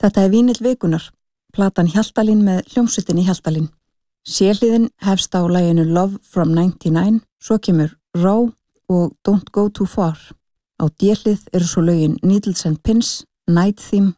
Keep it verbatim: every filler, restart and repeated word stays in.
Þetta er vínill vikunar, platan Hjaltalín með hljómsveitinni Hjaltalín. C-hliðin hefst á laginu Love from ninety-nine, svo kemur Raw og Don't Go Too Far. Á D-hlið eru svo lögin Needles and Pins, Night Theme